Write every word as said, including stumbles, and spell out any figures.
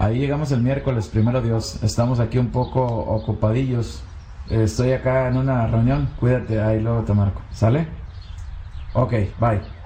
Ahí llegamos el miércoles, primero Dios. Estamos aquí un poco ocupadillos. Estoy acá en una reunión. Cuídate, ahí luego te marco. ¿Sale? Ok, bye.